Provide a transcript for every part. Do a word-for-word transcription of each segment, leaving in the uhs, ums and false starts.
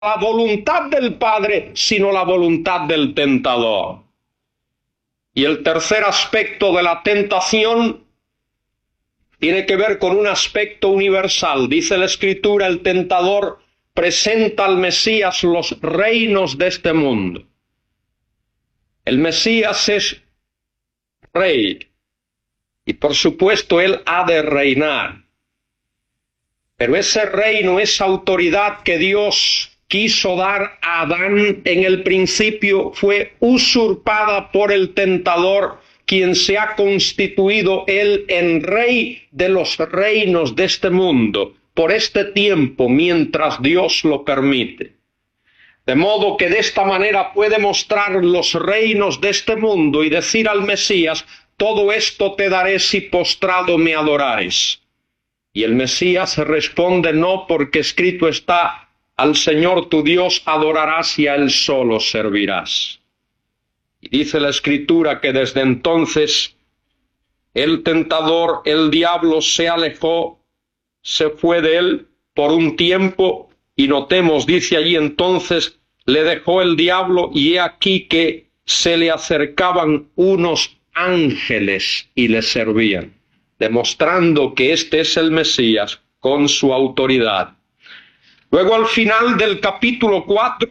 la voluntad del Padre, sino la voluntad del tentador. Y el tercer aspecto de la tentación tiene que ver con un aspecto universal. Dice la Escritura, el tentador presenta al Mesías los reinos de este mundo. El Mesías es rey y por supuesto él ha de reinar. Pero ese reino, esa autoridad que Dios quiso dar a Adán en el principio fue usurpada por el tentador, quien se ha constituido él en rey de los reinos de este mundo, por este tiempo, mientras Dios lo permite. De modo que de esta manera puede mostrar los reinos de este mundo y decir al Mesías, todo esto te daré si postrado me adorares. Y el Mesías responde, no, porque escrito está, al Señor tu Dios adorarás y a Él solo servirás. Y dice la Escritura que desde entonces el tentador, el diablo, se alejó, se fue de él por un tiempo, y notemos, dice allí entonces, le dejó el diablo, y he aquí que se le acercaban unos ángeles y le servían, demostrando que este es el Mesías con su autoridad. Luego al final del capítulo cuatro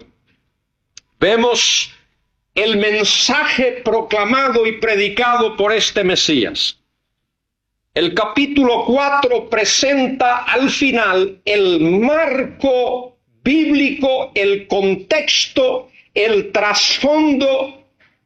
vemos el mensaje proclamado y predicado por este Mesías. El capítulo cuatro presenta al final el marco bíblico, el contexto, el trasfondo,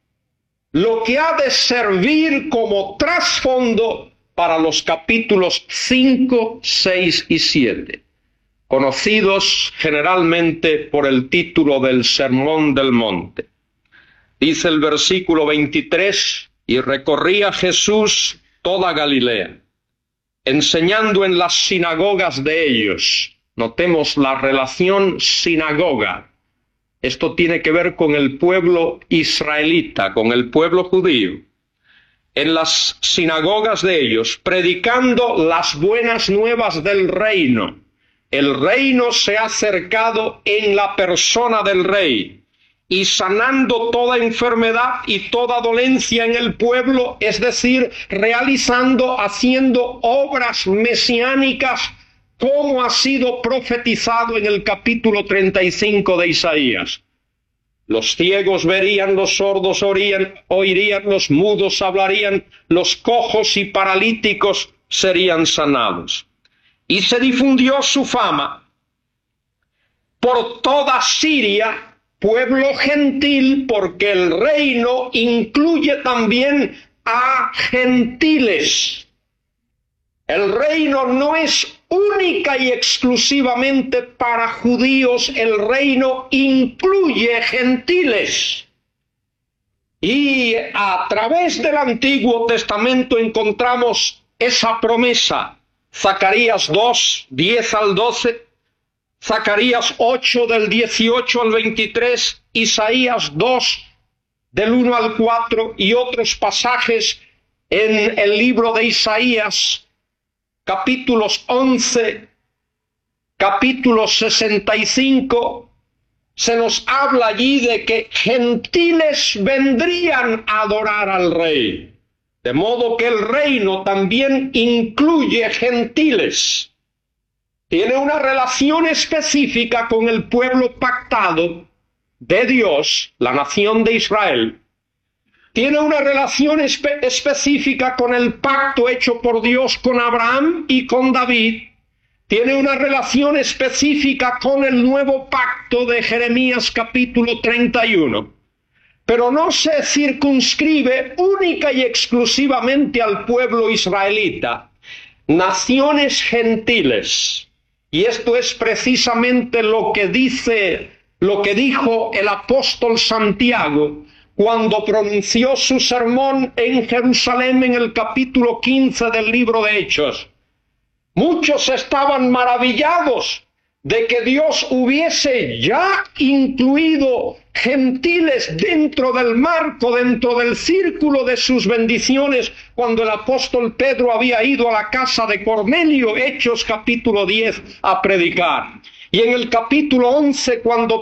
lo que ha de servir como trasfondo para los capítulos cinco, seis y siete, conocidos generalmente por el título del Sermón del Monte. Dice el versículo veintitrés, y recorría Jesús toda Galilea, enseñando en las sinagogas de ellos. Notemos la relación sinagoga. Esto tiene que ver con el pueblo israelita, con el pueblo judío. En las sinagogas de ellos, predicando las buenas nuevas del reino. El reino se ha acercado en la persona del rey, y sanando toda enfermedad y toda dolencia en el pueblo, es decir, realizando, haciendo obras mesiánicas, como ha sido profetizado en el capítulo treinta y cinco de Isaías. Los ciegos verían, los sordos oirían, oirían, los mudos hablarían, los cojos y paralíticos serían sanados. Y se difundió su fama por toda Siria, pueblo gentil, porque el reino incluye también a gentiles. El reino no es única y exclusivamente para judíos, el reino incluye gentiles. Y a través del Antiguo Testamento encontramos esa promesa. Zacarías dos, diez al doce, Zacarías ocho del dieciocho al veintitrés, Isaías dos del uno al cuatro y otros pasajes en el libro de Isaías, capítulos once, capítulo sesenta y cinco, se nos habla allí de que gentiles vendrían a adorar al rey. De modo que el reino también incluye gentiles. Tiene una relación específica con el pueblo pactado de Dios, la nación de Israel. Tiene una relación espe- específica con el pacto hecho por Dios con Abraham y con David. Tiene una relación específica con el nuevo pacto de Jeremías capítulo treinta y uno. Pero no se circunscribe única y exclusivamente al pueblo israelita. Naciones gentiles. Y esto es precisamente lo que dice, lo que dijo el apóstol Santiago cuando pronunció su sermón en Jerusalén en el capítulo quince del libro de Hechos. Muchos estaban maravillados de que Dios hubiese ya incluido gentiles dentro del marco, dentro del círculo de sus bendiciones, cuando el apóstol Pedro había ido a la casa de Cornelio, Hechos capítulo diez, a predicar. Y en el capítulo once, cuando